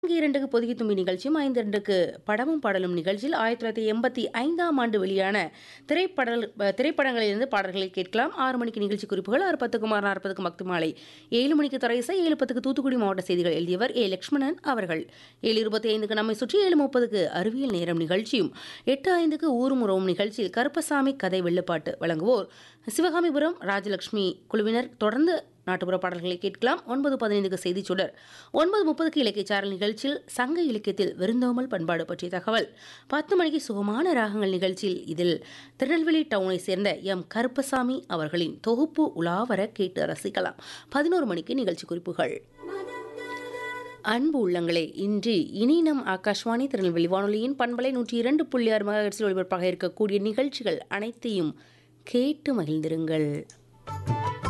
2க்கு பொதுகி தும்பி நிகழ்ச்சியும் 5:2க்கு படமும் பாடலும் நிகழ்ச்சியில் 1985ஆம் ஆண்டு வெளியான திரைப்படங்களிலிருந்து பாடல்களை கேட்கலாம். 6 மணிக்கு நிகழ்ச்சி குறிப்புகள், 6:10க்கு 6:40க்கு மக்து மாலை, 7 மணிக்கு துறையிசை, 7:10க்கு தூத்துக்குடி மாவட்ட செய்திகள் எழுதியவர் ஏ லட்சுமணன் அவர்கள், 7:25க்கு நம்மை சுற்றி, 7:30க்கு அறிவியல் நேரம் நிகழ்ச்சியும், 8:05க்கு ஊரும் உறவும் நிகழ்ச்சியில் கருப்பசாமி கதை வெள்ளுப்பாட்டு வழங்குவோர் சிவகாமிபுரம் ராஜலட்சுமி குழுவினர். தொடர்ந்து நாட்டுப்புற பாடல்களை கேட்கலாம். 9:15க்கு செய்திச் சுடர், 9:30க்கு இலக்கிய சாரல் நிகழ்ச்சியில் சங்க இலக்கியத்தில் விருந்தோமல் பண்பாடு பற்றிய தகவல், 10 மணிக்கு சுகமான ராகங்கள் நிகழ்ச்சியில் இதில் திருநெல்வேலி டவுனை சேர்ந்த எம் கருப்பசாமி அவர்களின் தொகுப்பு உலாவர கேட்டு ரசிக்கலாம். 11 மணிக்கு நிகழ்ச்சி குறிப்புகள். அன்பு உள்ளங்களே, இன்று இனி நம் ஆகாஷ்வாணி திருநெல்வேலி வானொலியின் பண்பலை 102.6 மெகாஹெர்ட்ஸில் ஒளிபரப்பாக இருக்கக்கூடிய நிகழ்ச்சிகள் அனைத்தையும் கேட்டு மகிழ்ந்திருங்கள்.